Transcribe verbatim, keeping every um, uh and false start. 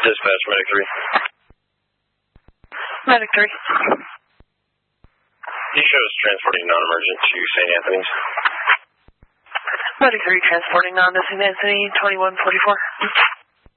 Dispatch, Medic three. Medic three. He shows transporting non-emergent to Saint Anthony's. Medic three transporting non to Saint Anthony, twenty-one forty-four.